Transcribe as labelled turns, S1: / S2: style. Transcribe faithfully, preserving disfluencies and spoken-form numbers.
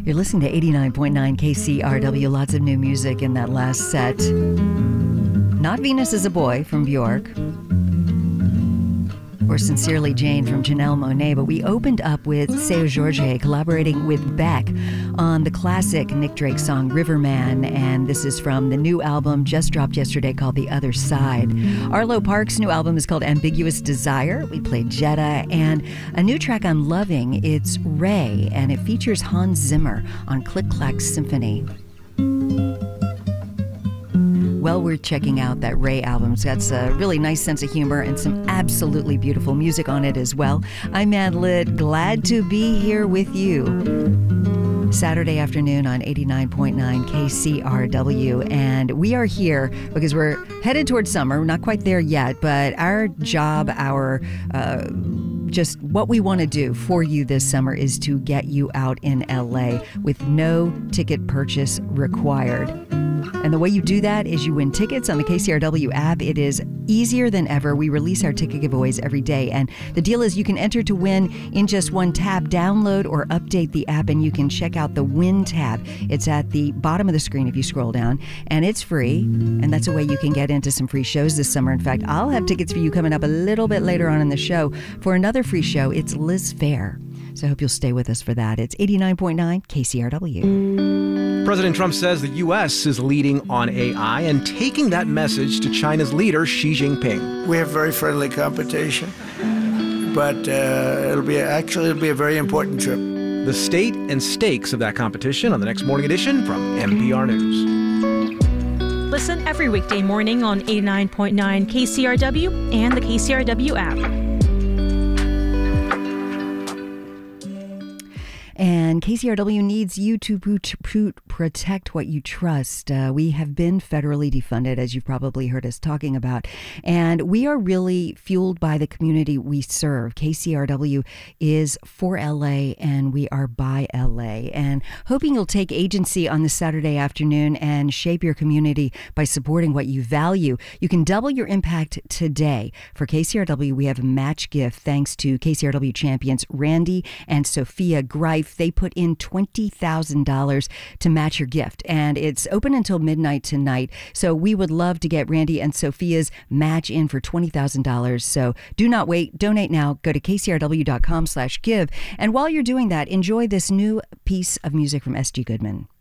S1: You're listening to eighty-nine point nine K C R W. Lots of new music in that last set. Not Venus is a Boy from Bjork, or Sincerely Jane from Janelle Monáe, but we opened up with Seu Jorge collaborating with Beck on the classic Nick Drake song Riverman, and this is from the new album just dropped yesterday called The Other Side. Arlo Parks' new album is called Ambiguous Desire. We played Jetta, and a new track I'm loving, it's Ray, and it features Hans Zimmer on Click Clack Symphony. Well worth checking out that Ray album. It's got a really nice sense of humor and some absolutely beautiful music on it as well. I'm Ann Litt, glad to be here with you. Saturday afternoon on eighty-nine point nine K C R W, and we are here because we're headed towards summer. We're not quite there yet, but our job, our uh, just what we want to do for you this summer is to get you out in L A with no ticket purchase required. And the way you do that is you win tickets on the K C R W app. It is easier than ever. We release our ticket giveaways every day. And the deal is you can enter to win in just one tap. Download or update the app and you can check out the Win tab. It's at the bottom of the screen if you scroll down. And it's free. And that's a way you can get into some free shows this summer. In fact, I'll have tickets for you coming up a little bit later on in the show for another free show. It's Liz Fair. So I hope you'll stay with us for that. It's eighty-nine point nine K C R W.
S2: President Trump says the U S is leading on A I and taking that message to China's leader, Xi Jinping.
S3: We have very friendly competition, but uh, it'll be actually it'll be a very important trip.
S2: The state and stakes of that competition on the next morning edition from N P R News.
S4: Listen every weekday morning on eighty-nine point nine K C R W and the K C R W app.
S1: And K C R W needs you to protect what you trust. Uh, we have been federally defunded, as you've probably heard us talking about, and we are really fueled by the community we serve. K C R W is for L A, and we are by L A. And hoping you'll take agency on this Saturday afternoon and shape your community by supporting what you value. You can double your impact today. For K C R W, we have a match gift thanks to K C R W champions Randy and Sophia Greif. They put in twenty thousand dollars to match your gift, and it's open until midnight tonight. So we would love to get Randy and Sophia's match in for twenty thousand dollars. So do not wait. Donate now. Go to K C R W dot com slash give. And while you're doing that, enjoy this new piece of music from S G Goodman.